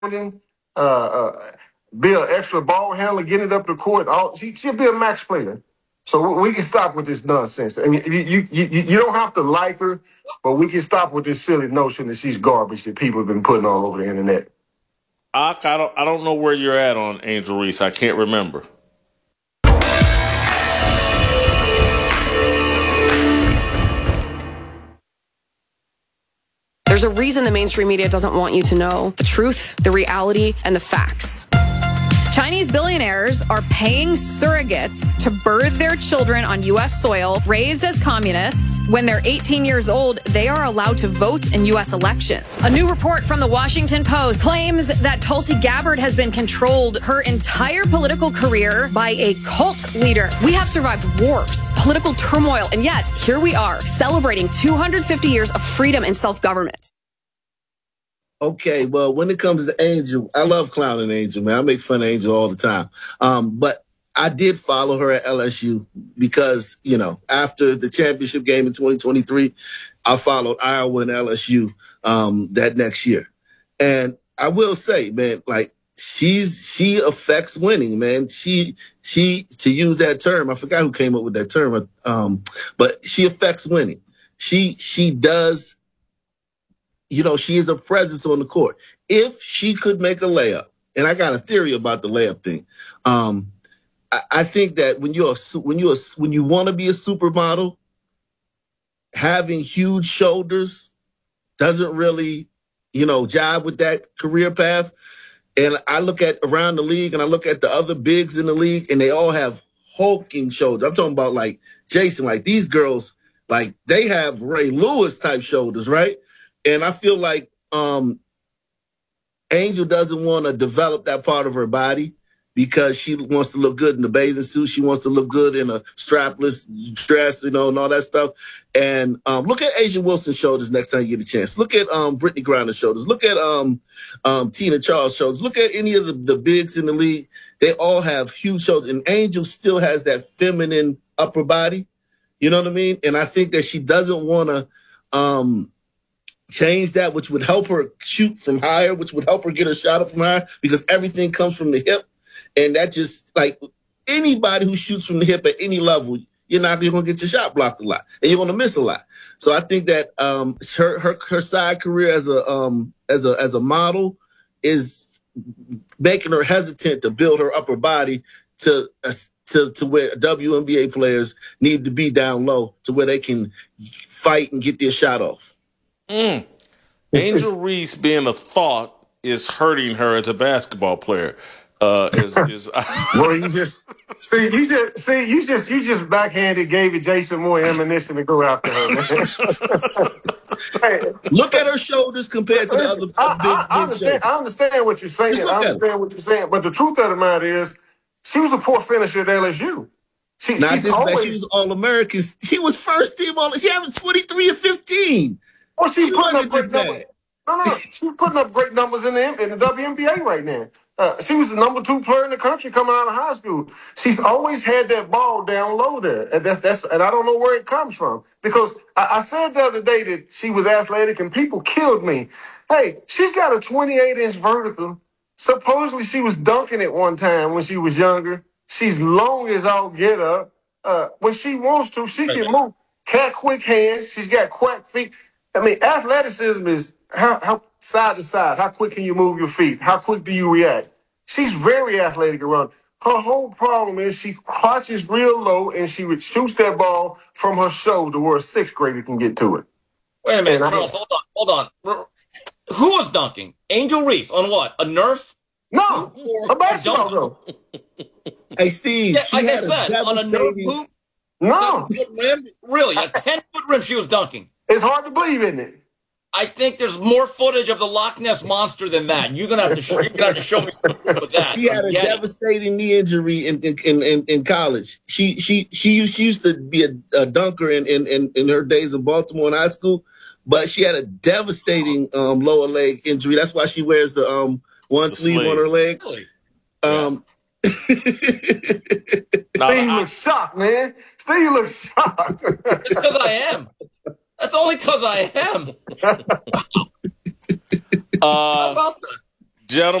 uh, uh, be an extra ball handler, getting it up the court. She'll be a max player. So we can stop with this nonsense. I mean, you don't have to like her, but we can stop with this silly notion that she's garbage that people have been putting all over the internet. I don't know where you're at on Angel Reese. I can't remember. There's a reason the mainstream media doesn't want you to know the truth, the reality, and the facts. Chinese billionaires are paying surrogates to birth their children on U.S. soil, raised as communists. When they're 18 years old, they are allowed to vote in U.S. elections. A new report from the Washington Post claims that Tulsi Gabbard has been controlled her entire political career by a cult leader. We have survived wars, political turmoil, and yet here we are celebrating 250 years of freedom and self-government. Okay, well, when it comes to Angel, I love clowning Angel, man. I make fun of Angel all the time. But I did follow her at LSU because, after the championship game in 2023, I followed Iowa and LSU that next year. And I will say, man, like, she affects winning, man. She to use that term, I forgot who came up with that term, but she affects winning. She does. She is a presence on the court. If she could make a layup, and I got a theory about the layup thing. I think that when you want to be a supermodel, having huge shoulders doesn't really, jive with that career path. And I look at around the league, and I look at the other bigs in the league, and they all have hulking shoulders. I'm talking about like Jason, like these girls, like they have Ray Lewis type shoulders, right? And I feel like Angel doesn't want to develop that part of her body because she wants to look good in the bathing suit. She wants to look good in a strapless dress, and all that stuff. And look at Asia Wilson's shoulders next time you get a chance. Look at Brittany Griner's shoulders. Look at Tina Charles' shoulders. Look at any of the bigs in the league. They all have huge shoulders. And Angel still has that feminine upper body. You know what I mean? And I think that she doesn't want to change that, which would help her shoot from higher, which would help her get her shot up from higher, because everything comes from the hip. And that just, like, anybody who shoots from the hip at any level, you're going to get your shot blocked a lot, and you're going to miss a lot. So I think that her side career as a model is making her hesitant to build her upper body to where WNBA players need to be down low to where they can fight and get their shot off. Angel Reese being a thought is hurting her as a basketball player. Well, you just backhanded gave it Jason more ammunition to go after her, man. Hey, look at her shoulders compared to the other big I understand what you're saying. But the truth of the matter is, she was a poor finisher at LSU. She was All-American. She was first team All. She averaged 23 and 15. Well, she's putting up great numbers. No. She's putting up great numbers in the WNBA right now. She was the number 2 player in the country coming out of high school. She's always had that ball down low there. And and I don't know where it comes from. Because I said the other day that she was athletic and people killed me. Hey, she's got a 28-inch vertical. Supposedly she was dunking at one time when she was younger. She's long as all get up. When she wants to, she can move. Cat quick hands. She's got quick feet. I mean, athleticism is how side to side. How quick can you move your feet? How quick do you react? She's very athletic around. Her whole problem is she crouches real low and she shoots that ball from her shoulder where a 6th grader can get to it. Wait a minute, Charles. Hold on. Who was dunking? Angel Reese on what? A Nerf? No, a basketball girl. Hey, Steve. Yeah, like I said, on a Nerf hoop? No. 7-foot rim? Really, a 10-foot rim she was dunking. It's hard to believe, isn't it? I think there's more footage of the Loch Ness Monster than that. You're gonna have to show me something with that. She had a devastating knee injury in college. She used to be a dunker in her days in Baltimore in high school, but she had a devastating lower leg injury. That's why she wears the one sleeve on her leg. Really? Steve looks shocked, man. Steve looks shocked. It's because I am. That's only because I am. How about that? Gentlemen.